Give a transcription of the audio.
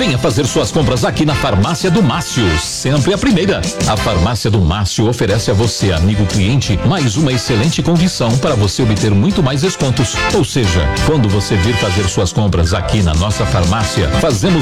Venha fazer suas compras aqui na Farmácia do Márcio, sempre a primeira. A Farmácia do Márcio oferece a você, amigo cliente, mais uma excelente condição para você obter muito mais descontos. Ou seja, quando você vir fazer suas compras aqui na nossa farmácia, fazemos